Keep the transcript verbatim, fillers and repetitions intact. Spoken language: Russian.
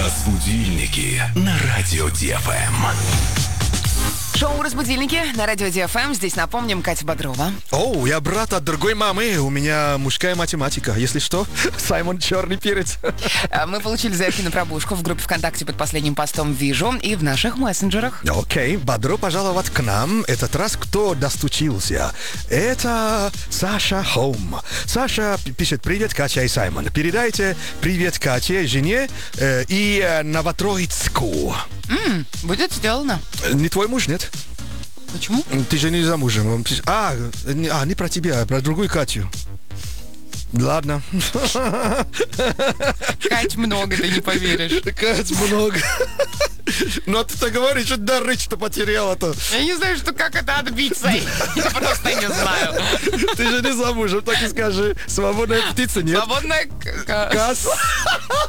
Разбудильники на радио ДФМ. Шоу «Разбудильники» на радио ДФМ. Здесь, напомним, Катя Бодрова. Оу, я брат от другой мамы. У меня мужская математика. Если что, Саймон Черный Перец. Мы получили заявки на пробужку в группе ВКонтакте под последним постом «Вижу» и в наших мессенджерах. Окей, бодро пожаловать к нам. Этот раз кто достучился? Это Саша Хоум. Саша пишет: привет, Катя и Саймон. Передайте привет Кате, жене э, и э, Новотроицку. М-м, будет сделано. Не твой муж, нет? Почему? Ты же не замужем. Он пишет: А, не, а, не про тебя, а про другую Катю. Ладно. Кать много, ты не поверишь. Кать много. Ну, а ты-то говоришь, что да речь-то потеряла-то. Я не знаю, что как это отбиться. Я просто не знаю. Ты же не замужем, так и скажи. Свободная птица, нет? Свободная... Касс.